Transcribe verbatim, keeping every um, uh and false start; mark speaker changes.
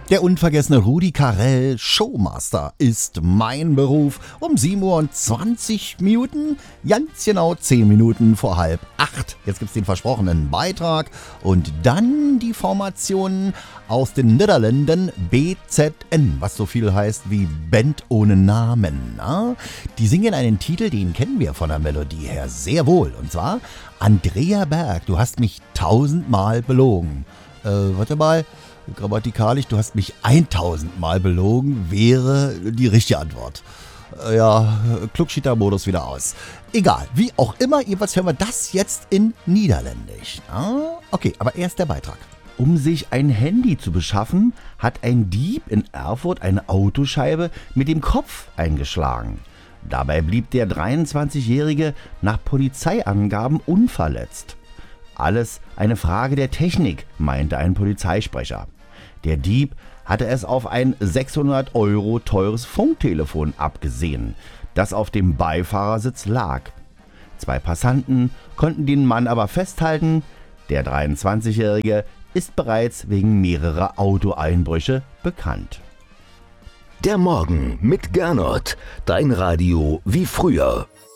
Speaker 1: Der unvergessene Rudi Carrell, Showmaster, ist mein Beruf. Um sieben Uhr und zwanzig Minuten, ganz genau zehn Minuten vor halb acht. Jetzt gibt's den versprochenen Beitrag und dann die Formationen aus den Niederlanden B Z N, was so viel heißt wie Band ohne Namen. Na? Die singen einen Titel, den kennen wir von der Melodie her sehr wohl. Und zwar Andrea Berg, du hast mich tausendmal belogen. Äh, warte mal. Grammatikalisch, du hast mich tausendmal belogen, wäre die richtige Antwort. Äh, ja, Klugschießer-Modus wieder aus. Egal, wie auch immer, jedenfalls hören wir das jetzt in Niederländisch. Ah, okay, aber erst der Beitrag.
Speaker 2: Um sich ein Handy zu beschaffen, hat ein Dieb in Erfurt eine Autoscheibe mit dem Kopf eingeschlagen. Dabei blieb der dreiundzwanzigjährige nach Polizeiangaben unverletzt. Alles eine Frage der Technik, meinte ein Polizeisprecher. Der Dieb hatte es auf ein sechshundert Euro teures Funktelefon abgesehen, das auf dem Beifahrersitz lag. Zwei Passanten konnten den Mann aber festhalten. Der dreiundzwanzigjährige ist bereits wegen mehrerer Autoeinbrüche bekannt.
Speaker 3: Der Morgen mit Gernot, dein Radio wie früher.